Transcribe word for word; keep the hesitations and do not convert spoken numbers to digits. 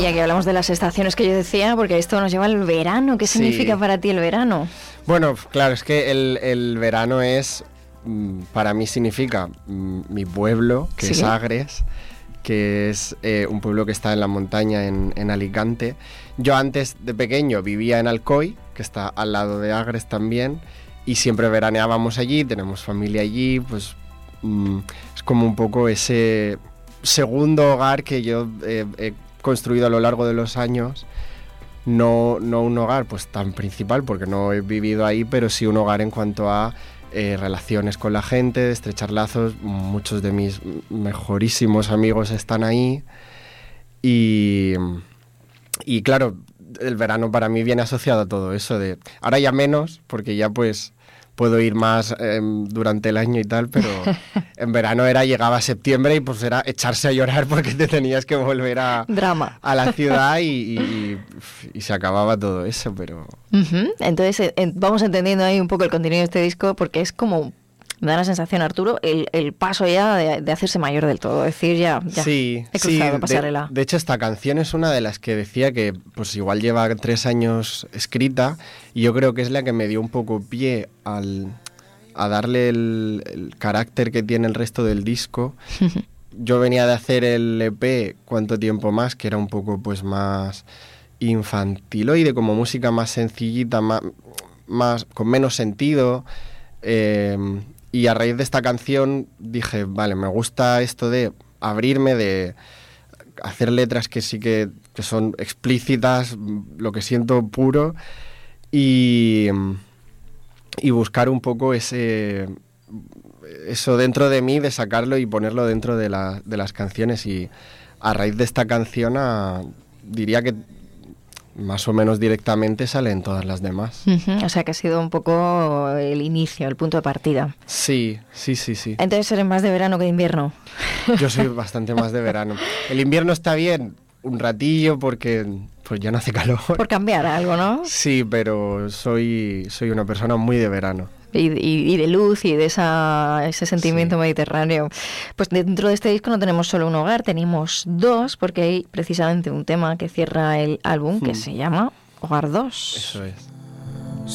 Y aquí hablamos de las estaciones que yo decía, porque esto nos lleva al verano. ¿Qué Sí. significa para ti el verano? Bueno, claro, es que el, el verano es, para mí significa mi pueblo, que ¿Sí? es Agres, que es eh, un pueblo que está en la montaña en, en Alicante. Yo antes de pequeño vivía en Alcoy, que está al lado de Agres también, y siempre veraneábamos allí, tenemos familia allí, pues mm, es como un poco ese segundo hogar que yo eh, he construido a lo largo de los años. No, no un hogar pues tan principal porque no he vivido ahí, pero sí un hogar en cuanto a eh, relaciones con la gente, de estrechar lazos. Muchos de mis mejorísimos amigos están ahí y, y claro, el verano para mí viene asociado a todo eso. De ahora ya menos, porque ya pues puedo ir más eh, durante el año y tal, pero en verano era llegaba a septiembre y pues era echarse a llorar porque te tenías que volver a, Drama. a la ciudad y, y, y se acababa todo eso, pero... Uh-huh. Entonces eh, eh, vamos entendiendo ahí un poco el contenido de este disco, porque es como, me da la sensación, Arturo, el, el paso ya de, de hacerse mayor del todo, decir ya, ya Sí, he cruzado sí, pasarela. De, de hecho esta canción es una de las que decía que pues igual lleva tres años escrita y yo creo que es la que me dio un poco pie al, a darle el, el carácter que tiene el resto del disco. Yo venía de hacer el E P Cuánto tiempo más, que era un poco pues más infantiloide, como música más sencillita, más, más con menos sentido, eh, y a raíz de esta canción dije, vale, me gusta esto de abrirme, de hacer letras que sí que, que son explícitas, lo que siento puro, y, y buscar un poco ese... eso dentro de mí, de sacarlo y ponerlo dentro de, la, de las canciones. Y a raíz de esta canción a, diría que más o menos directamente salen todas las demás. Uh-huh. O sea que ha sido un poco el inicio, el punto de partida. Sí, sí, sí, sí. Entonces eres más de verano que de invierno. Yo soy bastante más de verano. El invierno está bien un ratillo porque pues ya no hace calor. Por cambiar algo, ¿no? Sí, pero soy, soy una persona muy de verano. Y, y, y de luz y de esa, ese sentimiento sí. mediterráneo. Pues dentro de este disco no tenemos solo un hogar, tenemos dos, porque hay precisamente un tema que cierra el álbum que hmm. se llama Hogar dos. Eso es.